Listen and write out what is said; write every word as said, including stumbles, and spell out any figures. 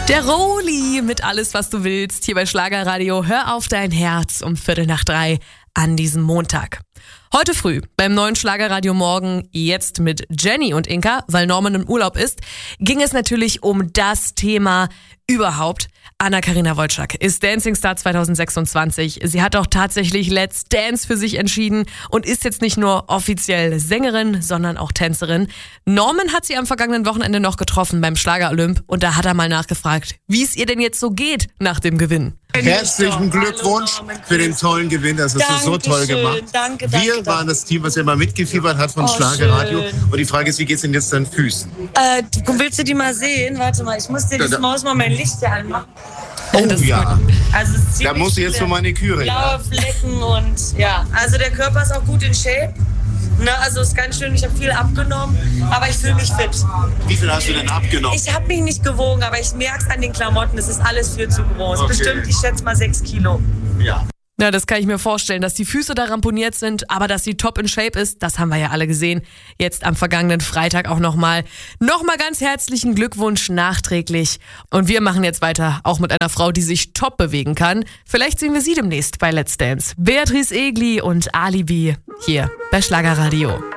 Der Roli mit Alles, was du willst, hier bei Schlagerradio. Hör auf dein Herz um Viertel nach drei an diesem Montag. Heute früh beim neuen Schlagerradio Morgen, jetzt mit Jenny und Inka, weil Norman im Urlaub ist, ging es natürlich um das Thema überhaupt. Anna-Karina Wojcik ist Dancing Star zwanzig sechsundzwanzig. Sie hat auch tatsächlich Let's Dance für sich entschieden und ist jetzt nicht nur offiziell Sängerin, sondern auch Tänzerin. Norman hat sie am vergangenen Wochenende noch getroffen beim Schlager-Olymp und da hat er mal nachgefragt, wie es ihr denn jetzt so geht nach dem Gewinn. Herzlichen Glückwunsch für den tollen Gewinn, das hast du so toll gemacht. Danke, danke, Wir danke. waren das Team, was immer mitgefiebert hat von Oh, Schlagerradio. schön. Und die Frage ist, wie geht's denn jetzt deinen Füßen? Äh, willst du die mal sehen? Warte mal, ich muss dir Da, das da. Maus mal mein Licht hier anmachen. Oh ja, Also es ist da ziemlich musst du jetzt viele für Maniküre. Ja? blaue Flecken und ja, also der Körper ist auch gut in Shape. Ne, also ist ganz schön, ich habe viel abgenommen, aber ich fühle mich fit. Wie viel hast du denn abgenommen? Ich habe mich nicht gewogen, aber ich merke es an den Klamotten, es ist alles viel zu groß. Okay. Bestimmt, ich schätze mal sechs Kilo. Ja. Na, das kann ich mir vorstellen, dass die Füße da ramponiert sind, aber dass sie top in Shape ist, das haben wir ja alle gesehen. Jetzt am vergangenen Freitag auch nochmal. Nochmal ganz herzlichen Glückwunsch nachträglich. Und wir machen jetzt weiter, auch mit einer Frau, die sich top bewegen kann. Vielleicht sehen wir sie demnächst bei Let's Dance. Beatrice Egli und Alibi hier bei Schlagerradio.